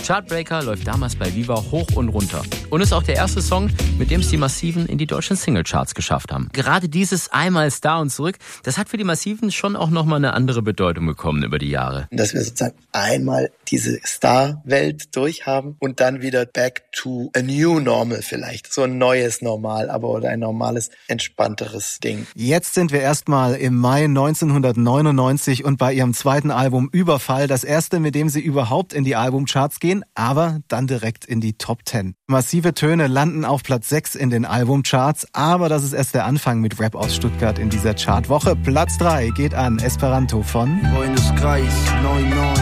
Chartbreaker läuft damals bei Viva hoch und runter. Und ist auch der erste Song, mit dem es die Massiven in die deutschen Singlecharts geschafft haben. Gerade dieses einmal Star und zurück, das hat für die Massiven schon auch nochmal eine andere Bedeutung bekommen über die Jahre. Dass wir sozusagen einmal diese Star-Welt durchhaben und dann wieder back to a new normal vielleicht. So ein neues Normal, aber oder ein normales, entspannteres Ding. Jetzt sind wir erstmal im Mai 1999 und bei ihrem zweiten Album Überfall, das erste, mit dem sie überhaupt in die Albumcharts gehen, aber dann direkt in die Top 10. Massive Töne landen auf Platz 6 in den Albumcharts, aber das ist erst der Anfang mit Rap aus Stuttgart in dieser Chartwoche. Platz 3 geht an Esperanto von Freundeskreis 99.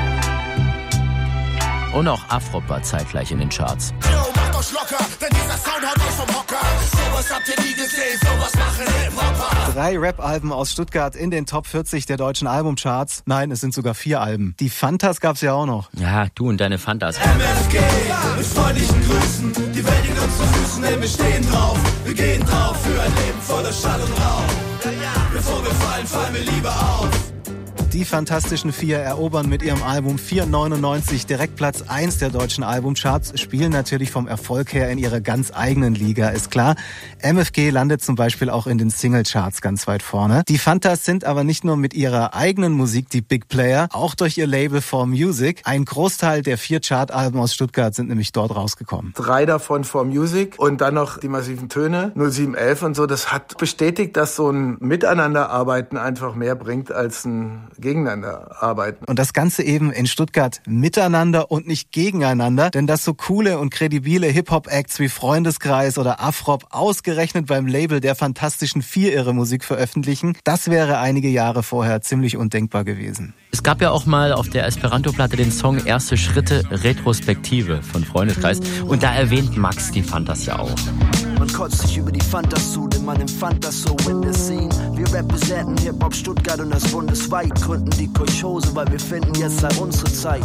Und auch Afrop war zeitgleich in den Charts. Yo, macht euch locker, denn dieser Sound haut euch vom Hocker. Sowas habt ihr nie gesehen, sowas machen Hip-Hopper. 3 Rap-Alben aus Stuttgart in den Top 40 der deutschen Albumcharts. Nein, es sind sogar 4 Alben. Die Fantas gab's ja auch noch. Ja, du und deine Fantas. MFG, mit freundlichen Grüßen. Die Welt liegt uns zu Füßen, denn wir stehen drauf. Wir gehen drauf für ein Leben voller Schall und Rauch. Bevor wir fallen, fallen wir lieber auf. Die Fantastischen 4 erobern mit ihrem Album 499 direkt Platz 1 der deutschen Albumcharts, spielen natürlich vom Erfolg her in ihrer ganz eigenen Liga, ist klar. MFG landet zum Beispiel auch in den Singlecharts ganz weit vorne. Die Fantas sind aber nicht nur mit ihrer eigenen Musik die Big Player, auch durch ihr Label 4Music. Ein Großteil der 4 Chartalben aus Stuttgart sind nämlich dort rausgekommen. 3 davon 4Music und dann noch die Massiven Töne, 0711 und so. Das hat bestätigt, dass so ein Miteinanderarbeiten einfach mehr bringt als ein Gegeneinander arbeiten. Und das Ganze eben in Stuttgart miteinander und nicht gegeneinander, denn dass so coole und kredibile Hip-Hop-Acts wie Freundeskreis oder Afrop ausgerechnet beim Label der Fantastischen 4 ihre Musik veröffentlichen, das wäre einige Jahre vorher ziemlich undenkbar gewesen. Es gab ja auch mal auf der Esperanto-Platte den Song Erste Schritte Retrospektive von Freundeskreis und da erwähnt Max die Fantas ja auch. Man kotzt sich über die Fantas zu, denn man empfand das so in der Scene. Wir representen Hip-Hop Stuttgart und das bundesweit, gründen die Kolchose, weil wir finden, jetzt sei unsere Zeit.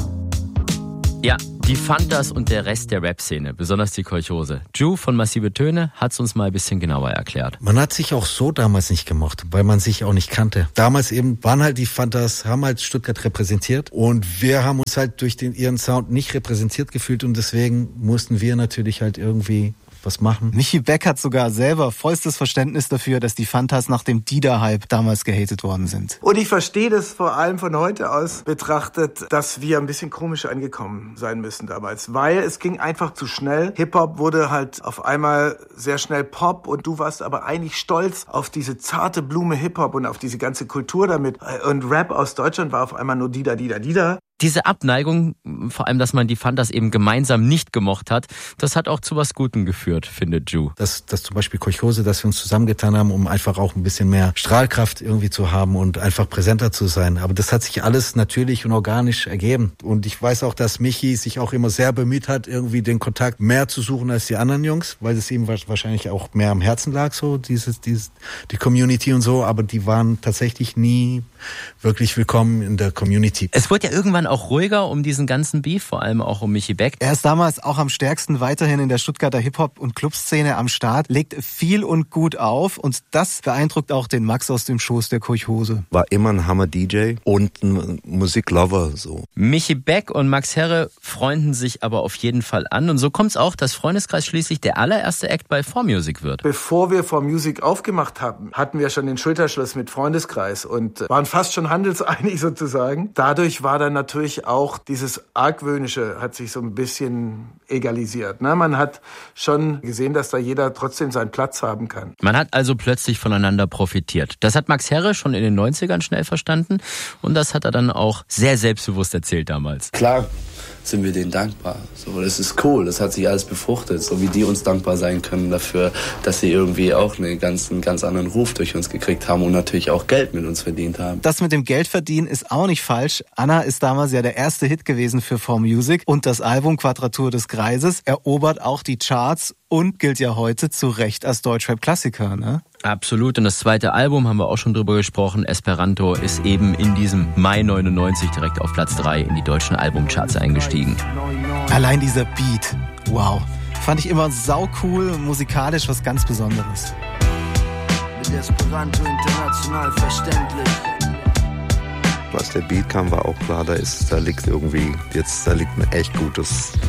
Ja, die Fantas und der Rest der Rap-Szene, besonders die Kolchose. Ju von Massive Töne hat's uns mal ein bisschen genauer erklärt. Man hat sich auch so damals nicht gemocht, weil man sich auch nicht kannte. Damals eben waren halt die Fantas, haben halt Stuttgart repräsentiert und wir haben uns halt durch ihren Sound nicht repräsentiert gefühlt und deswegen mussten wir natürlich halt irgendwie was machen. Michi Beck hat sogar selber vollstes Verständnis dafür, dass die Fantas nach dem Dida-Hype damals gehatet worden sind. Und ich verstehe das vor allem von heute aus betrachtet, dass wir ein bisschen komisch angekommen sein müssen damals, weil es ging einfach zu schnell. Hip-Hop wurde halt auf einmal sehr schnell Pop und du warst aber eigentlich stolz auf diese zarte Blume Hip-Hop und auf diese ganze Kultur damit. Und Rap aus Deutschland war auf einmal nur Dida, Dida, Dida. Diese Abneigung, vor allem, dass man die Fantas eben gemeinsam nicht gemocht hat, das hat auch zu was Gutem geführt, findet Ju. Dass zum Beispiel Kolchose, dass wir uns zusammengetan haben, um einfach auch ein bisschen mehr Strahlkraft irgendwie zu haben und einfach präsenter zu sein. Aber das hat sich alles natürlich und organisch ergeben. Und ich weiß auch, dass Michi sich auch immer sehr bemüht hat, irgendwie den Kontakt mehr zu suchen als die anderen Jungs, weil es ihm wahrscheinlich auch mehr am Herzen lag, so die Community und so. Aber die waren tatsächlich nie wirklich willkommen in der Community. Es wurde ja irgendwann auch ruhiger um diesen ganzen Beef, vor allem auch um Michi Beck. Er ist damals auch am stärksten weiterhin in der Stuttgarter Hip-Hop- und Clubszene am Start, legt viel und gut auf und das beeindruckt auch den Max aus dem Schoß der Kolchose. War immer ein Hammer-DJ und ein Musiklover, so. Michi Beck und Max Herre freunden sich aber auf jeden Fall an und so kommt es auch, dass Freundeskreis schließlich der allererste Act bei 4Music wird. Bevor wir 4Music aufgemacht haben, hatten wir schon den Schulterschluss mit Freundeskreis und waren fast schon handelseinig sozusagen. Dadurch war dann natürlich auch dieses Argwöhnische hat sich so ein bisschen egalisiert. Man hat schon gesehen, dass da jeder trotzdem seinen Platz haben kann. Man hat also plötzlich voneinander profitiert. Das hat Max Herre schon in den 90ern schnell verstanden und das hat er dann auch sehr selbstbewusst erzählt damals. Klar sind wir denen dankbar. So, das ist cool, das hat sich alles befruchtet, so wie die uns dankbar sein können dafür, dass sie irgendwie auch einen ganz anderen Ruf durch uns gekriegt haben und natürlich auch Geld mit uns verdient haben. Das mit dem Geldverdienen ist auch nicht falsch. Anna ist damals ja der erste Hit gewesen für 4Music und das Album Quadratur des Kreises erobert auch die Charts und gilt ja heute zu Recht als Deutschrap-Klassiker, ne? Absolut. Und das zweite Album, haben wir auch schon drüber gesprochen, Esperanto, ist eben in diesem Mai 99 direkt auf Platz 3 in die deutschen Albumcharts eingestiegen. Allein dieser Beat, wow. Fand ich immer saucool, musikalisch was ganz Besonderes. Mit Esperanto international verständlich. Als der Beat kam, war auch klar, da liegt ein echt gutes